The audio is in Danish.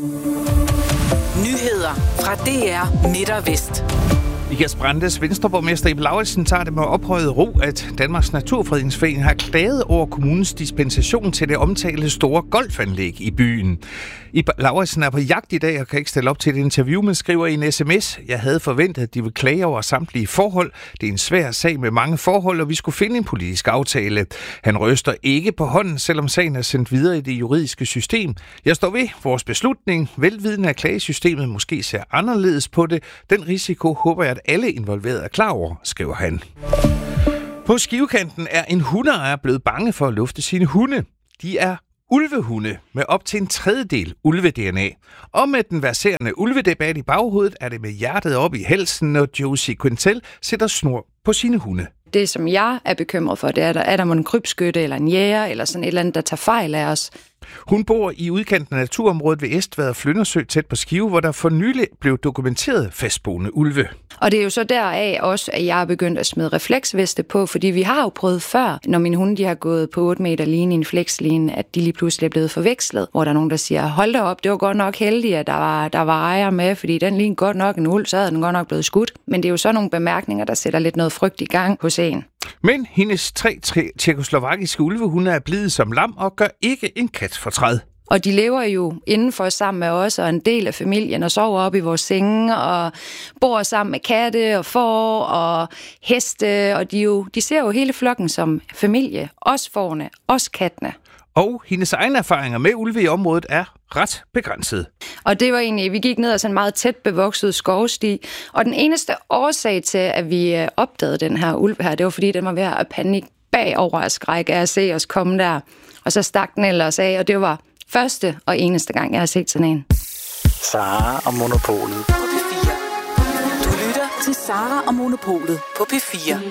Nyheder fra DR Midt og Vest. Ikast Brandes Venstreborgmester Ib Lauritsen tager det med ophøjet ro, at Danmarks Naturfredningsforening har klaget over kommunens dispensation til det omtalte store golfanlæg i byen. Ib Lauritsen er på jagt i dag og kan ikke stille op til et interview, men skriver i en sms: Jeg havde forventet, at de ville klage over samtlige forhold. Det er en svær sag med mange forhold, og vi skulle finde en politisk aftale. Han ryster ikke på hånden, selvom sagen er sendt videre i det juridiske system. Jeg står ved vores beslutning. Velvidende af klagesystemet måske ser anderledes på det. Den risiko håber jeg, at alle involverede er klar over, skriver han. På Skivekanten er en hundeejer blevet bange for at lufte sine hunde. De er ulvehunde med op til en tredjedel ulve-DNA. Og med den verserende ulvedebat i baghovedet er det med hjertet op i halsen, når Josie Quintel sætter snor på sine hunde. Det, som jeg er bekymret for, det er der må en krybskytte eller en jæger eller sådan et eller andet, der tager fejl af os. Hun bor i udkanten af naturområdet ved Estvad og Flyndersø tæt på Skive, hvor der for nylig blev dokumenteret fastboende ulve. Og det er jo så deraf også, at jeg er begyndt at smide refleksveste på, fordi vi har jo prøvet før, når mine hunde de har gået på 8 meter line i en flexline, at de lige pludselig er blevet forvekslet. Hvor der er nogen, der siger, hold da op, det var godt nok heldigt, at der var ejer med, fordi den lignede godt nok en ulv, så havde den godt nok blevet skudt. Men det er jo så nogle bemærkninger, der sætter lidt noget frygt i gang hos en. Men hendes 3 tjekkoslovakiske ulvehunde er blevet som lam og gør ikke en kat fortræd. Og de lever jo indenfor sammen med os og en del af familien og sover op i vores senge og bor sammen med katte og får og heste. Og de ser jo hele flokken som familie. Også fårene, også kattene. Og hendes egne erfaringer med ulve i området er ret begrænset. Og det var egentlig, vi gik ned ad sådan en meget tæt bevokset skovsti. Og den eneste årsag til, at vi opdagede den her ulv her, det var fordi, den var ved at panik bagover af skræk af at se os komme der. Og så stak den ellers af, og det var første og eneste gang, jeg har set sådan en. Sara og Monopolet. På P4. Du lytter til Sara og Monopolet på P4.